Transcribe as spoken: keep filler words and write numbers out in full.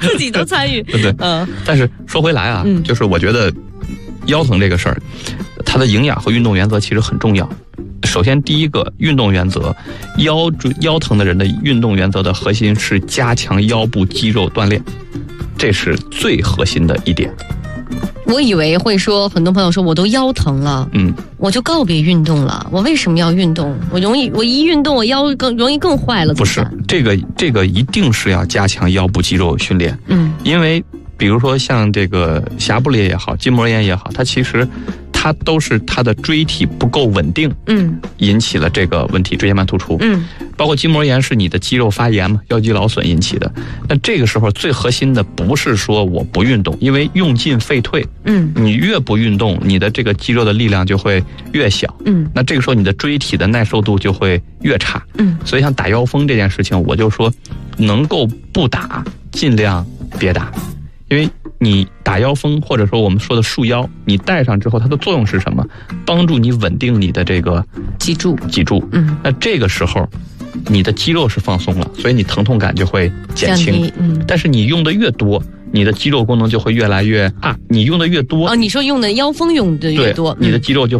自己都参与。 对对， 嗯。 但是说回来啊，嗯、就是我觉得腰疼这个事儿，它的营养和运动原则其实很重要。首先，第一个运动原则，腰腰疼的人的运动原则的核心是加强腰部肌肉锻炼，这是最核心的一点。 我以为会说，很多朋友说我都腰疼了，嗯，我就告别运动了。我为什么要运动？我容易，我一运动，我腰更容易更坏了。 不是，这个这个一定是要加强腰部肌肉训练，嗯，因为比如说像这个下部裂也好，筋膜炎也好，它其实它都是它的椎体不够稳定，嗯，引起了这个问题，椎间盘突出，嗯，包括筋膜炎是你的肌肉发炎嘛，腰肌劳损引起的。那这个时候最核心的不是说我不运动，因为用进废退，嗯，你越不运动，你的这个肌肉的力量就会越小，嗯，那这个时候你的椎体的耐受度就会越差，嗯，所以像打腰风这件事情，我就说能够不打尽量别打，因为你打腰风或者说我们说的束腰，你戴上之后它的作用是什么？帮助你稳定你的这个脊柱， 脊柱，嗯，那这个时候你的肌肉是放松了，所以你疼痛感就会减轻，嗯，但是你用的越多，你的肌肉功能就会越来越啊，你用的越多， 哦，你说用的腰风用的越多， 对，你的肌肉就